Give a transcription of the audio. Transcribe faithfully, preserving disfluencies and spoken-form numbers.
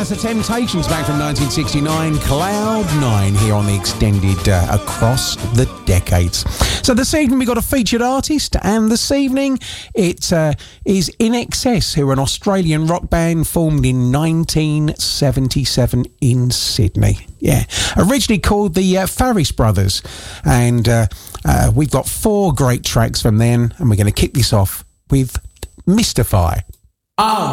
That's the Temptations back from nineteen sixty-nine, Cloud Nine here on the extended uh, Across the Decades. So this evening we got a featured artist, and this evening it uh, is I N X S, who are an Australian rock band formed in nineteen seventy-seven in Sydney. Yeah, originally called the uh, Farris Brothers, and uh, uh, we've got four great tracks from them, and we're going to kick this off with Mystify. Oh.